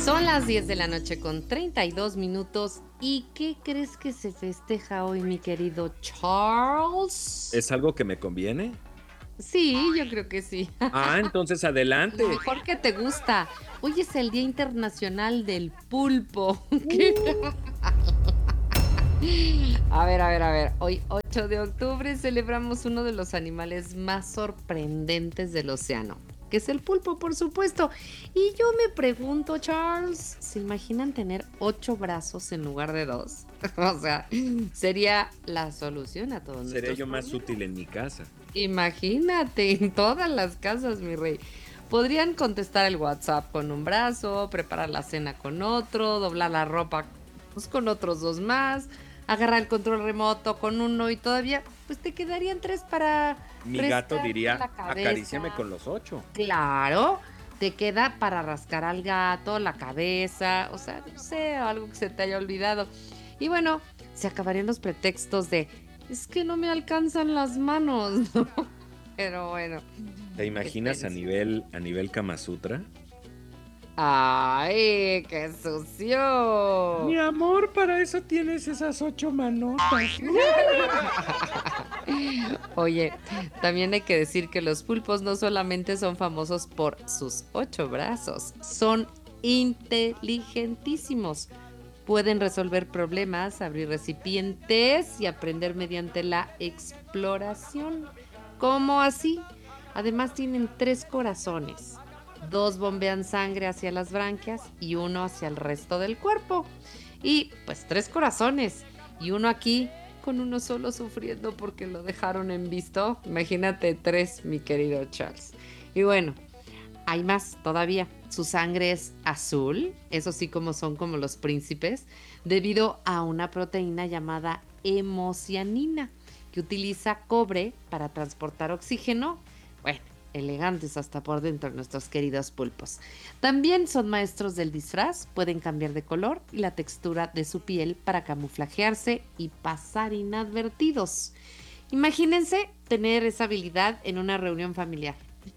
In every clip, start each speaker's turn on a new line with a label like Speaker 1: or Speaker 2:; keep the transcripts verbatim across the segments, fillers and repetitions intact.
Speaker 1: Son las diez de la noche con treinta y dos minutos. ¿Y qué crees que se festeja hoy, mi querido Charles?
Speaker 2: ¿Es algo que me conviene?
Speaker 1: Sí, yo creo que sí.
Speaker 2: Ah, entonces adelante.
Speaker 1: Lo mejor que te gusta. Hoy es el Día Internacional del Pulpo. ¿Qué? A ver, a ver, a ver. Hoy, ocho de octubre, celebramos uno de los animales más sorprendentes del océano, que es el pulpo, por supuesto. Y yo me pregunto, Charles, ¿se imaginan tener ocho brazos en lugar de dos? O sea, sería la solución a todos
Speaker 2: Sería
Speaker 1: nuestros
Speaker 2: yo más
Speaker 1: problemas.
Speaker 2: útil en mi casa.
Speaker 1: Imagínate, en todas las casas, mi rey. Podrían contestar el WhatsApp con un brazo, preparar la cena con otro, doblar la ropa pues, con otros dos más, agarrar el control remoto con uno y todavía pues te quedarían tres para
Speaker 2: Mi gato
Speaker 1: rascarte
Speaker 2: diría,
Speaker 1: la cabeza.
Speaker 2: acaríciame con los ocho.
Speaker 1: Claro, te queda para rascar al gato, la cabeza, o sea, no sé, algo que se te haya olvidado. Y bueno, se acabarían los pretextos de, es que no me alcanzan las manos, ¿no? Pero bueno.
Speaker 2: ¿Te imaginas a
Speaker 1: espérense.
Speaker 2: nivel, a nivel Kama Sutra?
Speaker 1: ¡Ay, qué sucio!
Speaker 2: amor, para eso tienes esas ocho manotas.
Speaker 1: Oye, también hay que decir que los pulpos no solamente son famosos por sus ocho brazos, son inteligentísimos. Pueden resolver problemas, abrir recipientes y aprender mediante la exploración. ¿Cómo así? Además tienen tres corazones. Dos bombean sangre hacia las branquias y uno hacia el resto del cuerpo. Y pues tres corazones y uno aquí con uno solo sufriendo porque lo dejaron en visto. Imagínate tres, mi querido Charles. Y bueno, hay más todavía. Su sangre es azul, eso sí como son como los príncipes, debido a una proteína llamada hemocianina, que utiliza cobre para transportar oxígeno. Bueno, elegantes hasta por dentro nuestros queridos pulpos. También son maestros del disfraz, pueden cambiar de color y la textura de su piel para camuflajearse y pasar inadvertidos. Imagínense tener esa habilidad en una reunión familiar.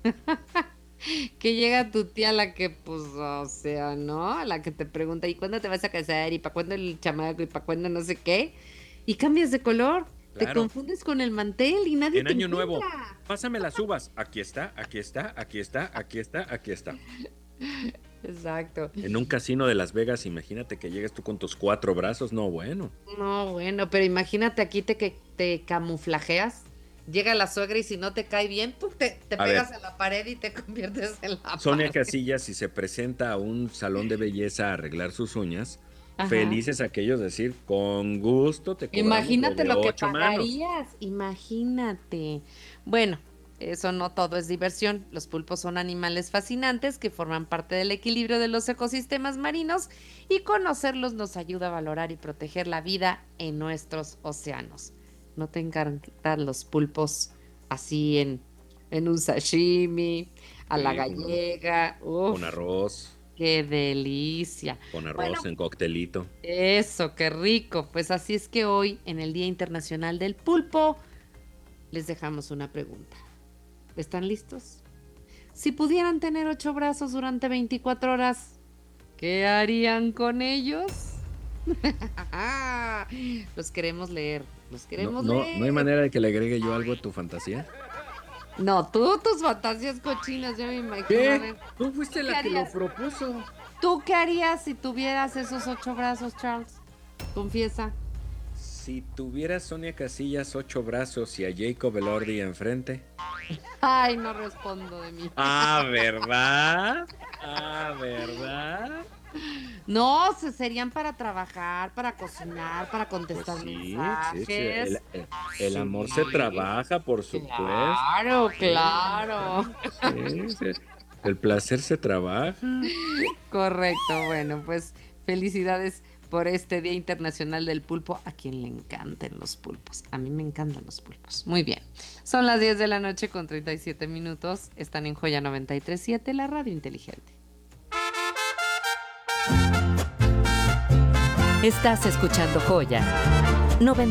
Speaker 1: Que llega tu tía, la que, pues, o sea, ¿no? La que te pregunta, ¿y cuándo te vas a casar? ¿Y para cuándo el chamaco? ¿Y para cuándo no sé qué? Y cambias de color, te
Speaker 2: Claro.
Speaker 1: confundes con el mantel y nadie
Speaker 2: En
Speaker 1: te
Speaker 2: Año
Speaker 1: encuentra.
Speaker 2: Nuevo, pásame las uvas. Aquí está, aquí está, aquí está, aquí está, aquí está.
Speaker 1: Exacto.
Speaker 2: En un casino de Las Vegas, imagínate que llegues tú con tus cuatro brazos. No, bueno.
Speaker 1: No, bueno, pero imagínate aquí te, que te camuflajeas. Llega la suegra y si no te cae bien, tú te, te
Speaker 2: A
Speaker 1: pegas
Speaker 2: ver.
Speaker 1: a la pared y te conviertes en la
Speaker 2: Sonia
Speaker 1: pared.
Speaker 2: Casillas, si se presenta a un salón de belleza a arreglar sus uñas,
Speaker 1: Ajá.
Speaker 2: felices aquellos decir, con gusto te cobramos
Speaker 1: Imagínate
Speaker 2: de
Speaker 1: lo que
Speaker 2: ocho manos.
Speaker 1: pagarías, imagínate. Bueno, eso no todo es diversión. Los pulpos son animales fascinantes que forman parte del equilibrio de los ecosistemas marinos y conocerlos nos ayuda a valorar y proteger la vida en nuestros océanos. ¿No te encantan los pulpos así en, en un sashimi, a la
Speaker 2: Sí, como
Speaker 1: gallega? Uf,
Speaker 2: con arroz,
Speaker 1: qué delicia.
Speaker 2: con
Speaker 1: Bueno,
Speaker 2: arroz en coctelito.
Speaker 1: eso, qué rico. Pues así es que hoy, en el Día Internacional del Pulpo, les dejamos una pregunta. ¿Están listos? Si pudieran tener ocho brazos durante veinticuatro horas, ¿qué harían con ellos? Los queremos leer, los
Speaker 2: No,
Speaker 1: queremos
Speaker 2: no, no hay
Speaker 1: leer.
Speaker 2: manera de que le agregue yo algo a tu fantasía.
Speaker 1: No, tú, tus fantasías cochinas, yo me imagino. A
Speaker 2: ¿Qué?
Speaker 1: ver,
Speaker 2: Tú fuiste
Speaker 1: ¿tú qué
Speaker 2: la que lo
Speaker 1: harías?
Speaker 2: propuso.
Speaker 1: ¿Tú qué harías si tuvieras esos ocho brazos, Charles? Confiesa.
Speaker 2: Si tuviera Sonia Casillas ocho brazos y a Jacob Elordi enfrente.
Speaker 1: Ay, no respondo de mí.
Speaker 2: Ah, ¿verdad? Ah, ¿verdad?
Speaker 1: No, se serían para trabajar, para cocinar, para
Speaker 2: Pues
Speaker 1: contestar
Speaker 2: sí, sí, sí. El,
Speaker 1: mensajes.
Speaker 2: el- el amor se
Speaker 1: Sí,
Speaker 2: trabaja, por supuesto.
Speaker 1: claro,
Speaker 2: Sí,
Speaker 1: claro.
Speaker 2: sí, sí. El placer se trabaja.
Speaker 1: Correcto, bueno, pues felicidades por este Día Internacional del Pulpo, a quien le encanten los pulpos. A mí me encantan los pulpos. Muy bien. Son las diez de la noche con treinta y siete minutos. Están en Joya noventa y tres punto siete, la radio inteligente.
Speaker 3: Estás escuchando Joya noventa